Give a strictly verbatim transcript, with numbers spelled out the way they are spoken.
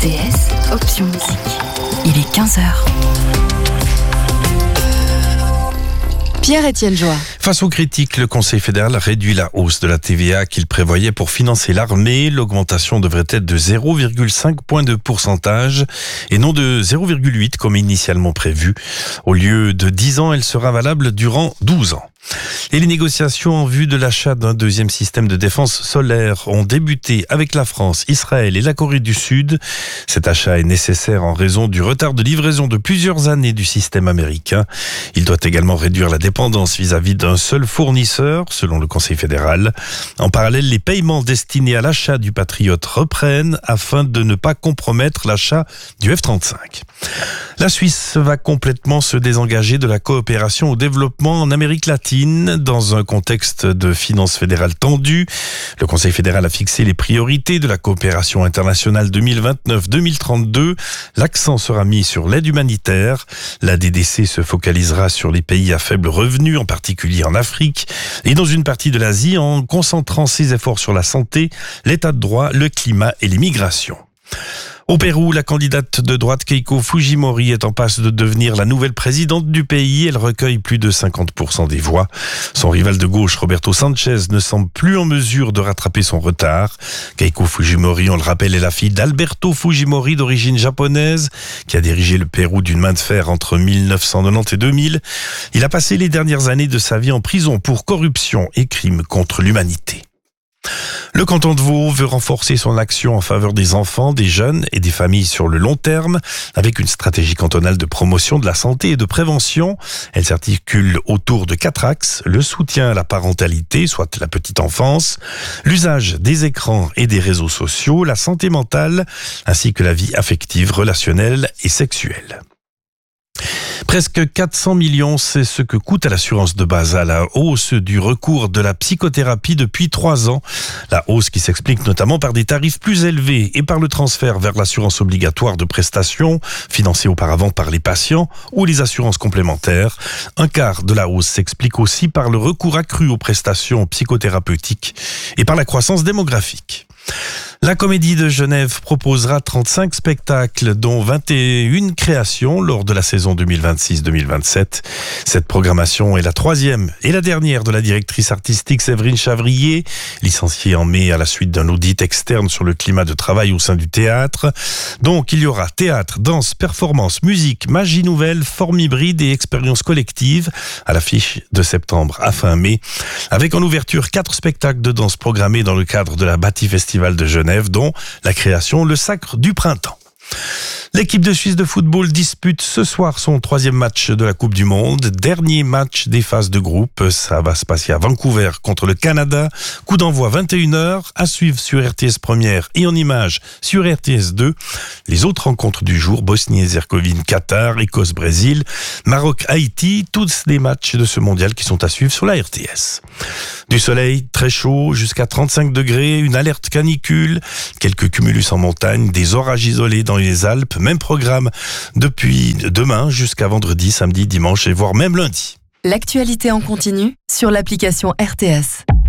T S, option musique. Il est quinze heures. Pierre-Étienne Joie. Face aux critiques, le Conseil fédéral réduit la hausse de la T V A qu'il prévoyait pour financer l'armée. L'augmentation devrait être de zéro virgule cinq points de pourcentage et non de zéro virgule huit comme initialement prévu. Au lieu de dix ans, elle sera valable durant douze ans. Et les négociations en vue de l'achat d'un deuxième système de défense solaire ont débuté avec la France, Israël et la Corée du Sud. Cet achat est nécessaire en raison du retard de livraison de plusieurs années du système américain. Il doit également réduire la dépendance vis-à-vis d'un seul fournisseur, selon le Conseil fédéral. En parallèle, les paiements destinés à l'achat du Patriot reprennent afin de ne pas compromettre l'achat du F trente-cinq. La Suisse va complètement se désengager de la coopération au développement en Amérique latine dans un contexte de finances fédérales tendues. Le Conseil fédéral a fixé les priorités de la coopération internationale deux mille vingt-neuf deux mille trente-deux. L'accent sera mis sur l'aide humanitaire. La D D C se focalisera sur les pays à faible revenu, en particulier en Afrique, et dans une partie de l'Asie en concentrant ses efforts sur la santé, l'état de droit, le climat et les migrations. Au Pérou, la candidate de droite Keiko Fujimori est en passe de devenir la nouvelle présidente du pays. Elle recueille plus de cinquante pour cent des voix. Son rival de gauche, Roberto Sanchez, ne semble plus en mesure de rattraper son retard. Keiko Fujimori, on le rappelle, est la fille d'Alberto Fujimori d'origine japonaise, qui a dirigé le Pérou d'une main de fer entre mille neuf cent quatre-vingt-dix et deux mille. Il a passé les dernières années de sa vie en prison pour corruption et crimes contre l'humanité. Le canton de Vaud veut renforcer son action en faveur des enfants, des jeunes et des familles sur le long terme avec une stratégie cantonale de promotion de la santé et de prévention. Elle s'articule autour de quatre axes: le soutien à la parentalité, soit la petite enfance, l'usage des écrans et des réseaux sociaux, la santé mentale, ainsi que la vie affective, relationnelle et sexuelle. Presque quatre cents millions, c'est ce que coûte à l'assurance de base à la hausse du recours de la psychothérapie depuis trois ans. La hausse qui s'explique notamment par des tarifs plus élevés et par le transfert vers l'assurance obligatoire de prestations, financée auparavant par les patients ou les assurances complémentaires. Un quart de la hausse s'explique aussi par le recours accru aux prestations psychothérapeutiques et par la croissance démographique. La Comédie de Genève proposera trente-cinq spectacles, dont vingt et une créations lors de la saison deux mille vingt-six deux mille vingt-sept. Cette programmation est la troisième et la dernière de la directrice artistique Séverine Chavrier, licenciée en mai à la suite d'un audit externe sur le climat de travail au sein du théâtre. Donc il y aura théâtre, danse, performance, musique, magie nouvelle, forme hybride et expérience collective à l'affiche de septembre à fin mai, avec en ouverture quatre spectacles de danse programmés dans le cadre de la Bâti Festival de Genève, dont la création Le Sacre du Printemps. L'équipe de Suisse de football dispute ce soir son troisième match de la Coupe du Monde. Dernier match des phases de groupe. Ça va se passer à Vancouver contre le Canada. Coup d'envoi vingt et une heures. À suivre sur R T S Première et en images sur R T S deux. Les autres rencontres du jour: Bosnie-Herzégovine, Qatar, Écosse-Brésil, Maroc-Haïti. Tous les matchs de ce mondial qui sont à suivre sur la R T S. Du soleil, très chaud, jusqu'à trente-cinq degrés, une alerte canicule, quelques cumulus en montagne, des orages isolés dans les Alpes. Même programme depuis demain jusqu'à vendredi, samedi, dimanche et voire même lundi. L'actualité en continu sur l'application R T S.